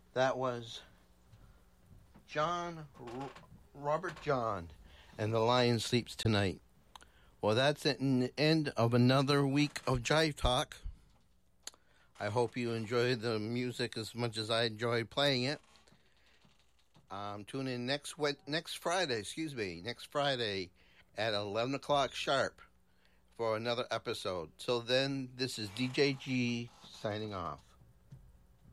That was Robert John, and The Lion Sleeps Tonight. Well, that's the end of another week of Jive Talk. I hope you enjoy the music as much as I enjoy playing it. Tune in next Friday at 11 o'clock sharp for another episode. So then, this is DJ G signing off.